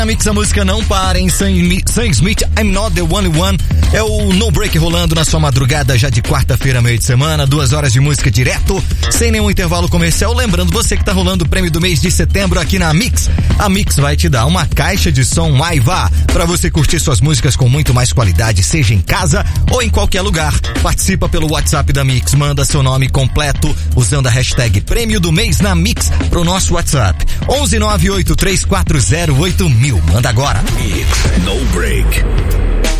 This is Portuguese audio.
A Mix, a música não para em Sam Smith, I'm Not The Only One. É o No Break rolando na sua madrugada já de quarta-feira, meio de semana. 2 horas de música direto, sem nenhum intervalo comercial. Lembrando você que tá rolando o prêmio do mês de setembro aqui na Mix. A Mix vai te dar uma caixa de som Aiva para você curtir suas músicas com muito mais qualidade, seja em casa ou em qualquer lugar. Participa pelo WhatsApp da Mix, manda seu nome completo usando a hashtag prêmio do mês na Mix pro nosso WhatsApp. 11983408000. Manda agora. Mix No Break.